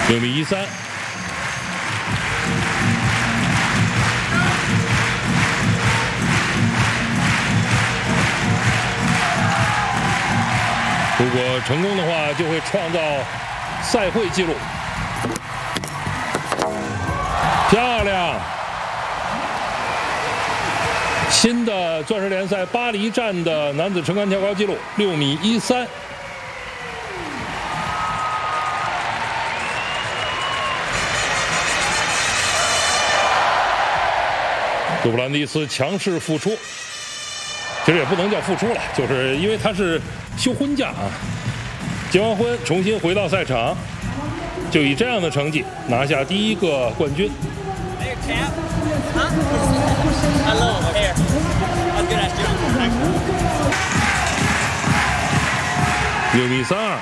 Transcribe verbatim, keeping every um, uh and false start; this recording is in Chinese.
六米一三。如果成功的话，就会创造赛会纪录。漂亮！新的钻石联赛巴黎站的男子撑杆跳高纪录六米一三。杜布兰蒂斯强势复出。 其实也不能叫复出了，就是因为他是休婚假啊，结完婚重新回到赛场，就以这样的成绩拿下第一个冠军。六米三二。